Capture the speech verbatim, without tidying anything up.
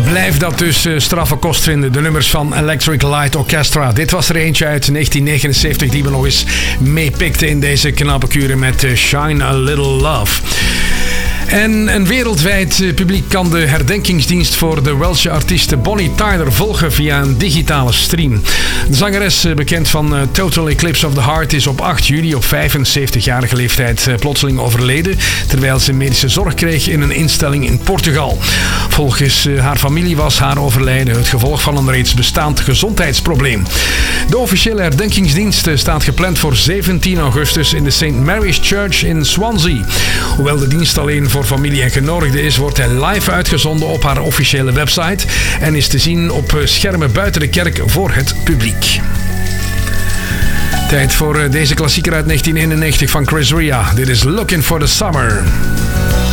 Blijf dat dus uh, straffe kost vinden. De nummers van Electric Light Orchestra. Dit was er eentje uit negentien negenenzeventig die we nog eens meepikten in deze knappe kuren met uh, Shine a Little Love. En een wereldwijd publiek kan de herdenkingsdienst voor de Welsche artieste Bonnie Tyler volgen via een digitale stream. De zangeres, bekend van Total Eclipse of the Heart, is op acht juli op vijfenzeventigjarige leeftijd plotseling overleden, terwijl ze medische zorg kreeg in een instelling in Portugal. Volgens haar familie was haar overlijden het gevolg van een reeds bestaand gezondheidsprobleem. De officiële herdenkingsdienst staat gepland voor zeventien augustus in de Saint Mary's Church in Swansea. Hoewel de dienst alleen voor familie en genodigden is, wordt hij live uitgezonden op haar officiële website en is te zien op schermen buiten de kerk voor het publiek. Tijd voor deze klassieker uit negentien eenennegentig van Chris Rea. Dit is Looking for the Summer.